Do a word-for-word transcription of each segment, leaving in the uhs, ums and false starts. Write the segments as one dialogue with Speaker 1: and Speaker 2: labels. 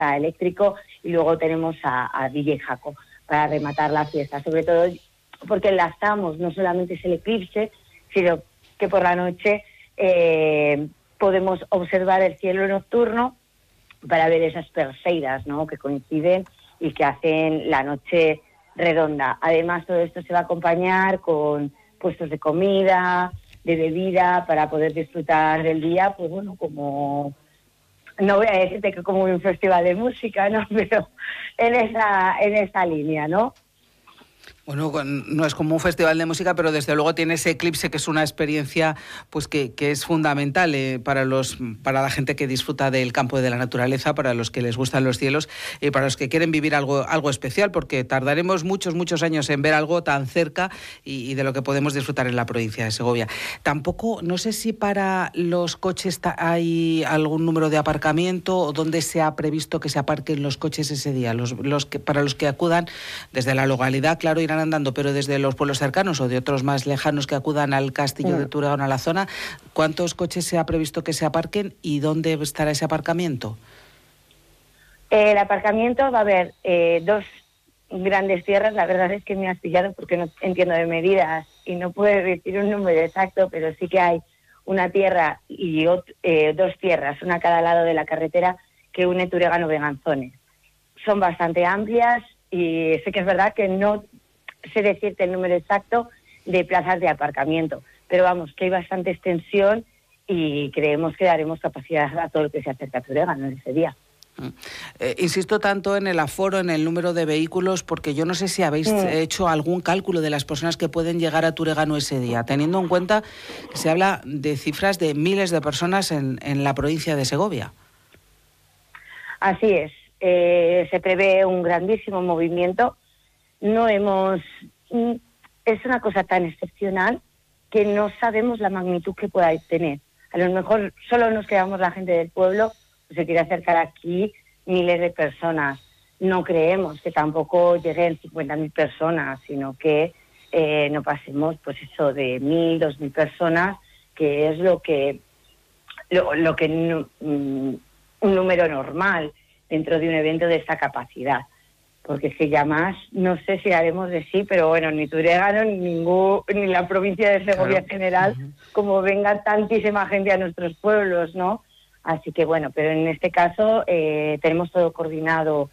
Speaker 1: eléctrico, y luego tenemos a, a D J Jaco para rematar la fiesta, sobre todo porque enlazamos, no solamente es el eclipse, sino que por la noche eh, podemos observar el cielo nocturno para ver esas perseidas, ¿no?, que coinciden y que hacen la noche redonda. Además, todo esto se va a acompañar con puestos de comida, de bebida, para poder disfrutar del día, pues bueno, como, no voy a decirte que como un festival de música, ¿no?, pero en esa, en esa línea, ¿no?
Speaker 2: Bueno, no es como un festival de música, pero desde luego tiene ese eclipse que es una experiencia pues que, que es fundamental eh, para los para la gente que disfruta del campo y de la naturaleza, para los que les gustan los cielos y para los que quieren vivir algo algo especial, porque tardaremos muchos, muchos años en ver algo tan cerca y, y de lo que podemos disfrutar en la provincia de Segovia. Tampoco, no sé si para los coches hay algún número de aparcamiento o dónde se ha previsto que se aparquen los coches ese día, los, los que para los que acudan desde la localidad, claro, irán andando, pero desde los pueblos cercanos o de otros más lejanos que acudan al castillo de Turegano, a la zona, ¿cuántos coches se ha previsto que se aparquen y dónde estará ese aparcamiento?
Speaker 1: El aparcamiento va a haber eh, dos grandes tierras. La verdad es que me has pillado porque no entiendo de medidas y no puedo decir un número exacto, pero sí que hay una tierra y ot- eh, dos tierras, una a cada lado de la carretera que une Turegano-Beganzones. Son bastante amplias y sé que es verdad que no sé decirte el número exacto de plazas de aparcamiento, pero vamos, que hay bastante extensión y creemos que daremos capacidad a todo lo que se acerca a Turegano en ese día.
Speaker 2: Eh, insisto tanto en el aforo, en el número de vehículos, porque yo no sé si habéis mm. hecho algún cálculo de las personas que pueden llegar a Turegano ese día, teniendo en cuenta que se habla de cifras de miles de personas en, en la provincia de Segovia.
Speaker 1: Así es, eh, se prevé un grandísimo movimiento. No hemos... Es una cosa tan excepcional que no sabemos la magnitud que pueda tener. A lo mejor solo nos quedamos la gente del pueblo, pues se quiere acercar aquí miles de personas. No creemos que tampoco lleguen cincuenta mil personas, sino que eh, no pasemos pues eso de mil, dos mil personas, que es lo que lo, lo que no, um, un número normal dentro de un evento de esta capacidad. Porque es que ya más, no sé si haremos de sí, pero bueno, ni Turegano, ni ningún, ni la provincia de Segovia, claro, en general, uh-huh, como venga tantísima gente a nuestros pueblos, ¿no? Así que bueno, pero en este caso eh, tenemos todo coordinado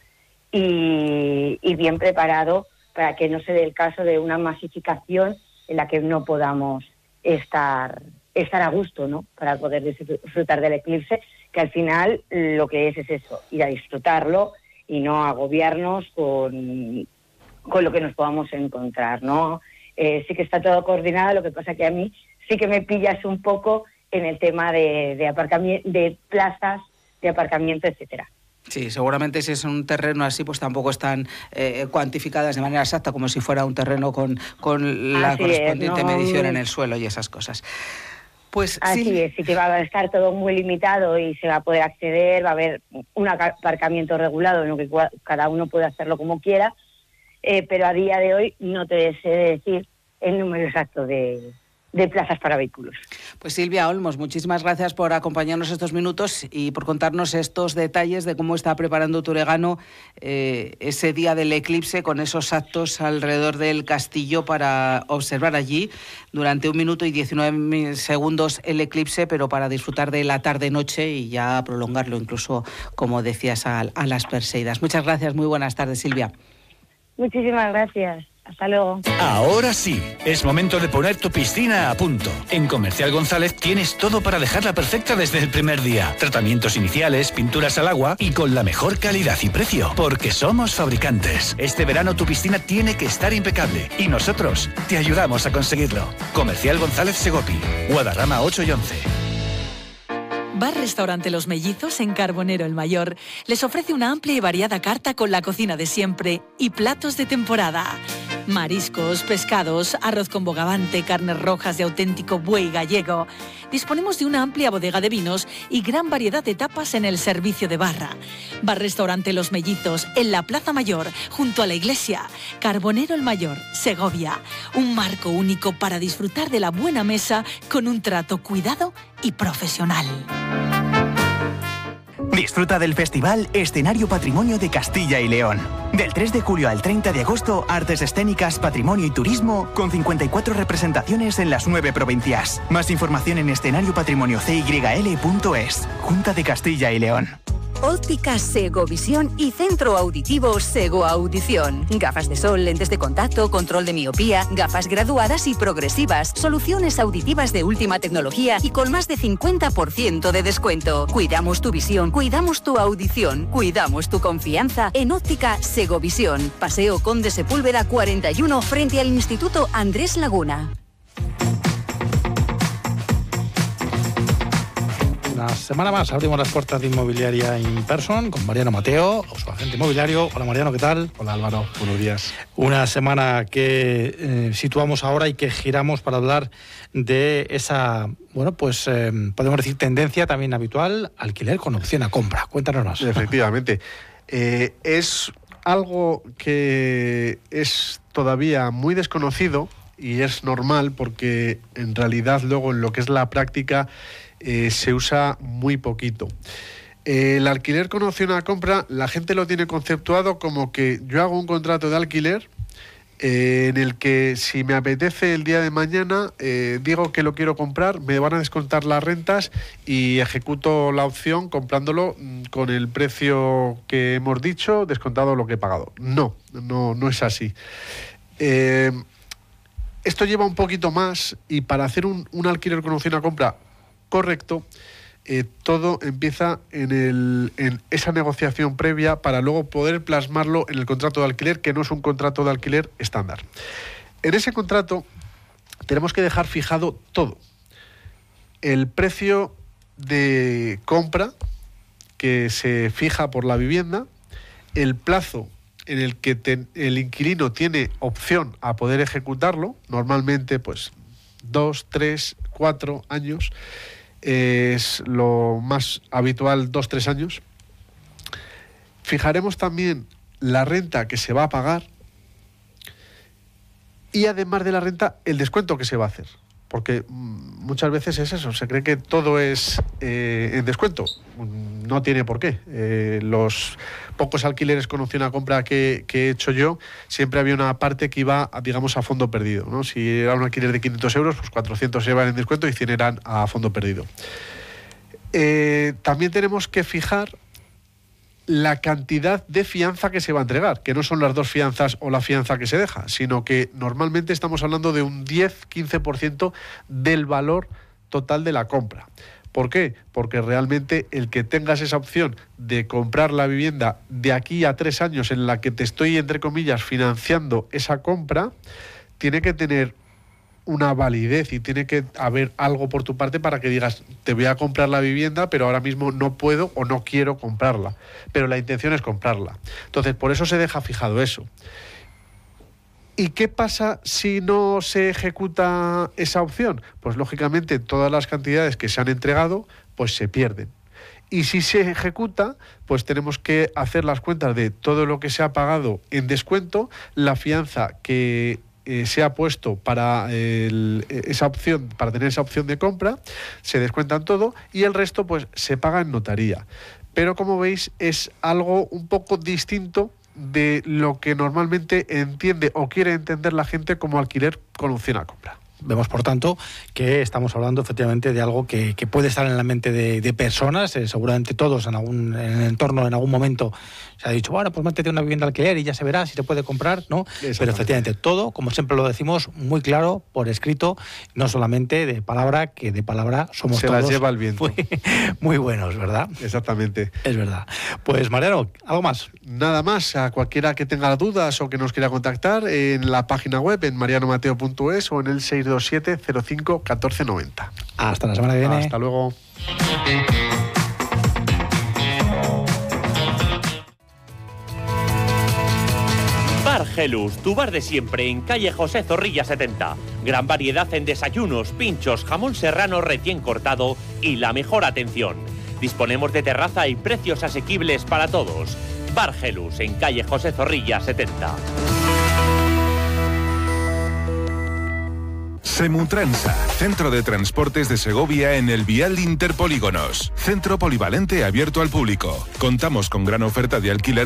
Speaker 1: y, y bien preparado para que no se dé el caso de una masificación en la que no podamos estar, estar a gusto, ¿no? Para poder disfrutar del eclipse, que al final lo que es es eso, ir a disfrutarlo y no agobiarnos con, con lo que nos podamos encontrar, ¿no? Eh, sí que está todo coordinado, lo que pasa que a mí sí que me pillas un poco en el tema de, de aparcamiento, de plazas, de aparcamiento, etcétera.
Speaker 2: Sí, seguramente si es un terreno así, pues tampoco están eh, cuantificadas de manera exacta, como si fuera un terreno con, con la
Speaker 1: así
Speaker 2: correspondiente
Speaker 1: es, ¿no?
Speaker 2: medición en el suelo y esas cosas. Pues
Speaker 1: así
Speaker 2: sí.
Speaker 1: es, sí que va a estar todo muy limitado y se va a poder acceder, va a haber un aparcamiento regulado en lo que cada uno puede hacerlo como quiera, eh, pero a día de hoy no te sé decir el número exacto de, de plazas para vehículos.
Speaker 2: Pues Silvia Olmos, muchísimas gracias por acompañarnos estos minutos y por contarnos estos detalles de cómo está preparando Turegano eh, ese día del eclipse, con esos actos alrededor del castillo para observar allí durante un minuto y diecinueve segundos el eclipse, pero para disfrutar de la tarde-noche y ya prolongarlo incluso, como decías, a, a las Perseidas. Muchas gracias, muy buenas tardes, Silvia.
Speaker 1: Muchísimas gracias. Hasta luego.
Speaker 3: Ahora sí, es momento de poner tu piscina a punto. En Comercial González tienes todo para dejarla perfecta desde el primer día. Tratamientos iniciales, pinturas al agua y con la mejor calidad y precio. Porque somos fabricantes. Este verano tu piscina tiene que estar impecable y nosotros te ayudamos a conseguirlo. Comercial González Segopi, Guadarrama ocho y once.
Speaker 4: Bar Restaurante Los Mellizos en Carbonero el Mayor les ofrece una amplia y variada carta con la cocina de siempre y platos de temporada. Mariscos, pescados, arroz con bogavante, carnes rojas de auténtico buey gallego. Disponemos de una amplia bodega de vinos y gran variedad de tapas en el servicio de barra. Bar Restaurante Los Mellizos en la Plaza Mayor, junto a la iglesia. Carbonero el Mayor, Segovia. Un marco único para disfrutar de la buena mesa con un trato cuidado y profesional.
Speaker 5: Disfruta del festival Escenario Patrimonio de Castilla y León. Del tres de julio al treinta de agosto, artes escénicas, patrimonio y turismo, con cincuenta y cuatro representaciones en las nueve provincias. Más información en escenario patrimonio c y l punto es. Junta de Castilla y León.
Speaker 6: Óptica Segovisión y Centro Auditivo Sego Audición. Gafas de sol, lentes de contacto, control de miopía, gafas graduadas y progresivas, soluciones auditivas de última tecnología y con más de cincuenta por ciento de descuento. Cuidamos tu visión, cuidamos tu audición, cuidamos tu confianza en Óptica Segovisión. Paseo Conde Sepúlveda cuarenta y uno frente al Instituto Andrés Laguna.
Speaker 7: Una semana más abrimos las puertas de Inmobiliaria in Person con Mariano Mateo, su agente inmobiliario. Hola Mariano, ¿qué tal?
Speaker 8: Hola Álvaro, buenos días.
Speaker 7: Una semana que eh, situamos ahora y que giramos para hablar de esa, bueno, pues eh, podemos decir tendencia también habitual, alquiler con opción a compra. Cuéntanos más.
Speaker 8: Efectivamente. Eh, es algo que es todavía muy desconocido y es normal porque en realidad luego en lo que es la práctica Eh, se usa muy poquito. Eh, el alquiler con opción a compra, la gente lo tiene conceptuado como que yo hago un contrato de alquiler eh, en el que si me apetece el día de mañana, eh, digo que lo quiero comprar, me van a descontar las rentas y ejecuto la opción comprándolo con el precio que hemos dicho, descontado lo que he pagado. No, no, no es así. Eh, esto lleva un poquito más y para hacer un, un alquiler con opción a compra correcto, eh, todo empieza en, el, en esa negociación previa para luego poder plasmarlo en el contrato de alquiler, que no es un contrato de alquiler estándar. En ese contrato tenemos que dejar fijado todo. El precio de compra que se fija por la vivienda, el plazo en el que te, el inquilino tiene opción a poder ejecutarlo, normalmente pues dos, tres, cuatro años, es lo más habitual, dos, tres años. Fijaremos también la renta que se va a pagar y además de la renta, el descuento que se va a hacer. Porque muchas veces es eso, se cree que todo es eh, en descuento. No tiene por qué. Eh, los pocos alquileres con opción a compra que, que he hecho yo, siempre había una parte que iba, digamos, a fondo perdido, ¿no? Si era un alquiler de quinientos euros, pues cuatrocientos se iban en descuento y cien eran a fondo perdido. Eh, también tenemos que fijar la cantidad de fianza que se va a entregar, que no son las dos fianzas o la fianza que se deja, sino que normalmente estamos hablando de un diez a quince por ciento del valor total de la compra. ¿Por qué? Porque realmente el que tengas esa opción de comprar la vivienda de aquí a tres años en la que te estoy, entre comillas, financiando esa compra, tiene que tener una validez y tiene que haber algo por tu parte para que digas, te voy a comprar la vivienda, pero ahora mismo no puedo o no quiero comprarla, pero la intención es comprarla. Entonces, por eso se deja fijado eso. ¿Y qué pasa si no se ejecuta esa opción? Pues lógicamente todas las cantidades que se han entregado pues se pierden. Y si se ejecuta, pues tenemos que hacer las cuentas de todo lo que se ha pagado en descuento, la fianza que Eh, se ha puesto para el, esa opción, para tener esa opción de compra, se descuentan todo y el resto pues se paga en notaría. Pero como veis es algo un poco distinto de lo que normalmente entiende o quiere entender la gente como alquiler con opción a compra.
Speaker 7: Vemos, por tanto, que estamos hablando efectivamente de algo que, que puede estar en la mente de, de personas, eh, seguramente todos en algún en el entorno, en algún momento se ha dicho, bueno, pues métete una vivienda alquiler y ya se verá si se puede comprar, ¿no? Pero efectivamente todo, como siempre lo decimos, muy claro, por escrito, no solamente de palabra, que de palabra somos
Speaker 8: se
Speaker 7: todos
Speaker 8: las lleva el viento.
Speaker 7: Muy, muy buenos, ¿verdad?
Speaker 8: Exactamente.
Speaker 7: Es verdad. Pues Mariano, ¿algo más?
Speaker 8: Nada más, a cualquiera que tenga dudas o que nos quiera contactar en la página web en mariano mateo punto es o en el seis dos siete cero cinco uno cuatro nueve cero.
Speaker 7: Hasta la semana que viene.
Speaker 8: Hasta luego.
Speaker 9: Bar Gelus, tu bar de siempre en calle José Zorrilla setenta. Gran variedad en desayunos, pinchos, jamón serrano recién cortado y la mejor atención. Disponemos de terraza y precios asequibles para todos. Bar Gelus en calle José Zorrilla setenta.
Speaker 10: Semutransa, centro de transportes de Segovia en el Vial Interpolígonos. Centro polivalente abierto al público. Contamos con gran oferta de alquiler